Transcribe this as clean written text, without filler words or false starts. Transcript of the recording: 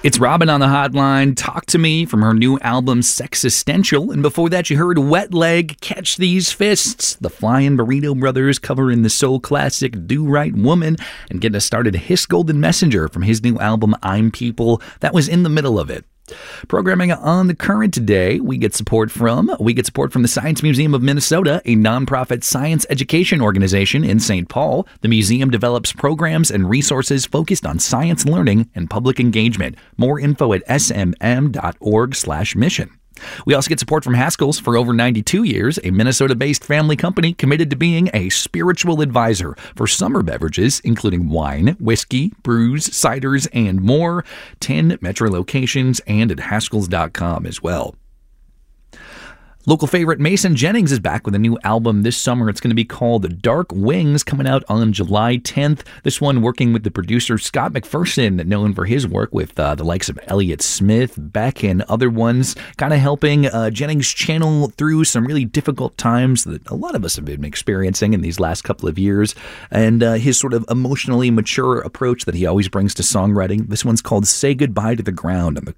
It's Robin on the hotline. Talk to Me from her new album Sexistential. And before that, you heard Wet Leg, Catch These Fists. The Flying Burrito Brothers covering the soul classic Do Right Woman. And getting us started, Hiss Golden Messenger from his new album I'm People. That was in the middle of it. Programming on the current today, we get support from the Science Museum of Minnesota, a nonprofit science education organization in St. Paul. The museum develops programs and resources focused on science learning and public engagement. More info at smm.org/mission. We also get support from Haskell's. For over 92 years, a Minnesota-based family company committed to being a spiritual advisor for summer beverages, including wine, whiskey, brews, ciders, and more. 10 metro locations and at Haskells.com as well. Local favorite Mason Jennings is back with a new album this summer. It's going to be called Dark Wings, coming out on July 10th. This one working with the producer Scott McPherson, known for his work with the likes of Elliott Smith, Beck, and other ones, kind of helping Jennings channel through some really difficult times that a lot of us have been experiencing in these last couple of years, and his sort of emotionally mature approach that he always brings to songwriting. This one's called Say Goodbye to the Ground on the